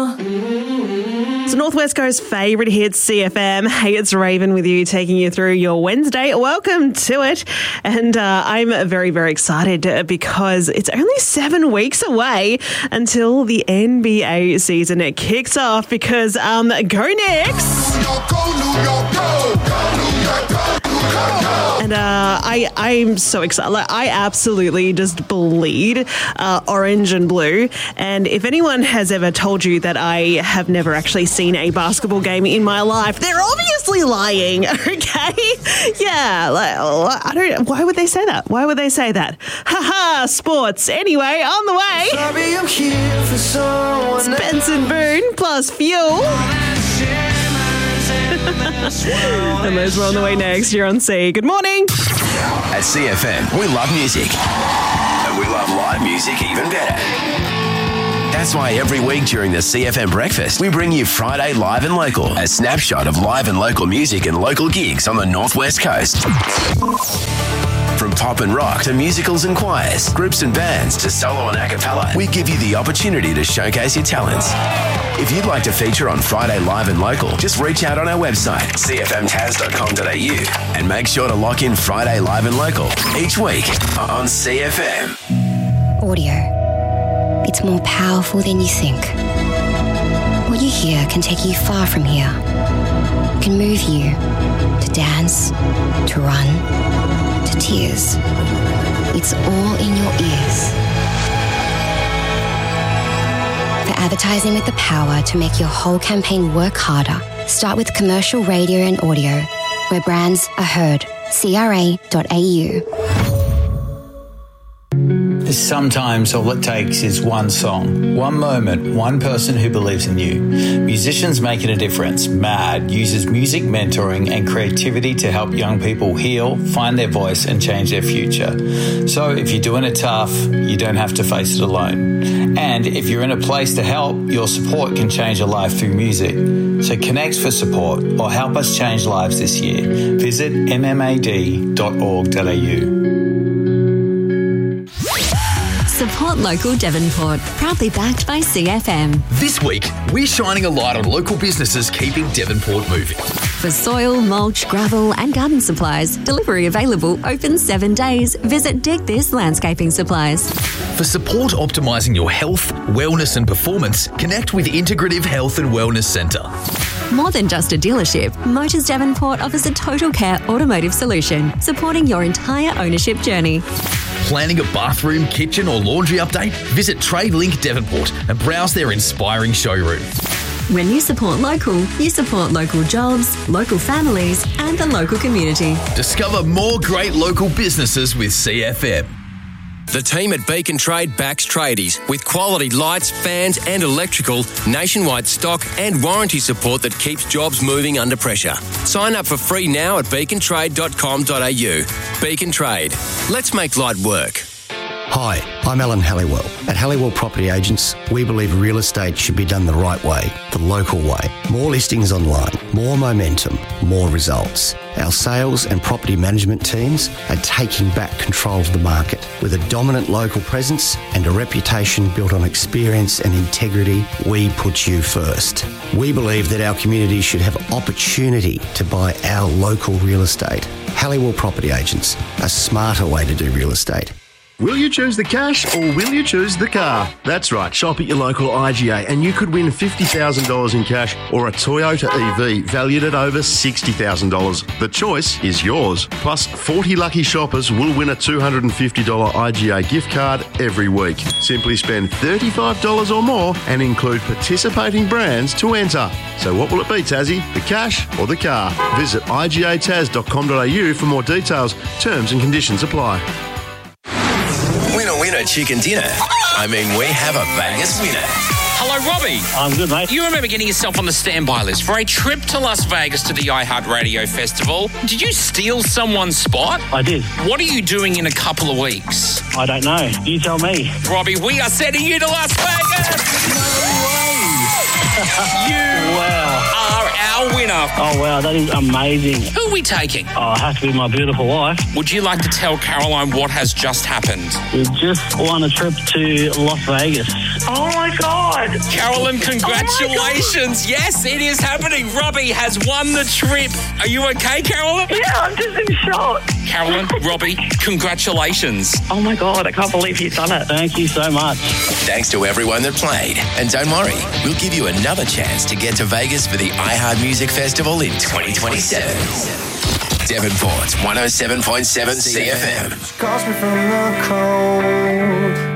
It's Northwest Coast's favourite hit, CFM. Hey, it's Raven with you, taking you through your Wednesday. Welcome to it. And I'm very, very excited because it's only 7 weeks away until the NBA season kicks off because go Knicks! And I'm so excited. Like, I absolutely just bleed orange and blue. And if anyone has ever told you that I have never actually seen a basketball game in my life, they're obviously lying, okay? Yeah, I don't. Why would they say that? Why would they say that? Haha, sports. Anyway, on the way. Sorry, I'm here for someone. Spencer Boone plus Fuel. And those are on the way next. You're on C. Good morning. At CFM, we love music. And we love live music even better. That's why every week during the CFM breakfast, we bring you Friday Live and Local, a snapshot of live and local music and local gigs on the Northwest Coast. From pop and rock to musicals and choirs, groups and bands to solo and a cappella, we give you the opportunity to showcase your talents. If you'd like to feature on Friday Live and Local, just reach out on our website, cfmtas.com.au, and make sure to lock in Friday Live and Local each week on CFM. Audio. It's more powerful than you think. What you hear can take you far from here. It can move you to dance, to run, to tears. It's all in your ears. For advertising with the power to make your whole campaign work harder, start with commercial radio and audio, where brands are heard. CRA.au. Sometimes all it takes is one song, one moment, one person who believes in you. Musicians Making a Difference, MAD, uses music mentoring and creativity to help young people heal, find their voice and change their future. So if you're doing it tough, you don't have to face it alone. And if you're in a place to help, your support can change a life through music. So connect for support or help us change lives this year. Visit mmad.org.au. Support local Devonport, proudly backed by CFM. This week, we're shining a light on local businesses keeping Devonport moving. For soil, mulch, gravel and garden supplies, delivery available, open 7 days. Visit Dig This Landscaping Supplies. For support optimising your health, wellness and performance, connect with Integrative Health and Wellness Centre. More than just a dealership, Motors Devonport offers a total care automotive solution, supporting your entire ownership journey. Planning a bathroom, kitchen or laundry update? Visit TradeLink Devonport and browse their inspiring showroom. When you support local jobs, local families and the local community. Discover more great local businesses with CFM. The team at Beacon Trade backs tradies with quality lights, fans and electrical, nationwide stock and warranty support that keeps jobs moving under pressure. Sign up for free now at beacontrade.com.au. Beacon Trade. Let's make light work. Hi, I'm Alan Halliwell. At Halliwell Property Agents, we believe real estate should be done the right way, the local way. More listings online, more momentum, more results. Our sales and property management teams are taking back control of the market with a dominant local presence and a reputation built on experience and integrity. We put you first. We believe that our community should have opportunity to buy our local real estate. Halliwell Property Agents, a smarter way to do real estate. Will you choose the cash or will you choose the car? That's right, shop at your local IGA and you could win $50,000 in cash or a Toyota EV valued at over $60,000. The choice is yours. Plus, 40 lucky shoppers will win a $250 IGA gift card every week. Simply spend $35 or more and include participating brands to enter. So what will it be, Tassie? The cash or the car? Visit igataz.com.au for more details. Terms and conditions apply. Winner chicken dinner. I mean, we have a Vegas winner. Hello, Robbie. I'm good, mate. You remember getting yourself on the standby list for a trip to Las Vegas to the iHeartRadio Festival. Did you steal someone's spot? I did. What are you doing in a couple of weeks? I don't know. You tell me. Robbie, we are sending you to Las Vegas. No way. You are our winner Wow. Oh, wow, that is amazing. Who are we taking? Oh, it has to be my beautiful wife. Would you like to tell Caroline what has just happened? We just won a trip to Las Vegas. Oh, my God. Carolyn, congratulations. Yes, it is happening. Robbie has won the trip. Are you okay, Carolyn? Yeah, I'm just in shock. Carolyn, Robbie, congratulations. Oh, my God, I can't believe you've done it. Thank you so much. Thanks to everyone that played. And don't worry, we'll give you another chance to get to Vegas for the iHeart Music Festival in 2027. Devonport's 107.7 CFM. Calls me from the cold.